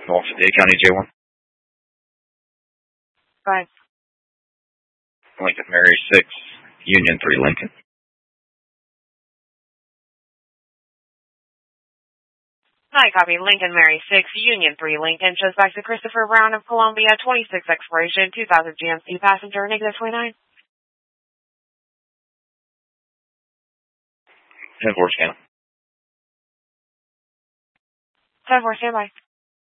North Dade County J1. Fine. Lincoln Mary 6, Union 3 Lincoln. Hi, copy. Lincoln Mary 6, Union 3 Lincoln. Shows back to Christopher Brown of Columbia, 26 expiration, 2000 GMC passenger, negative 29. 10-4 scan. 10-4, standby.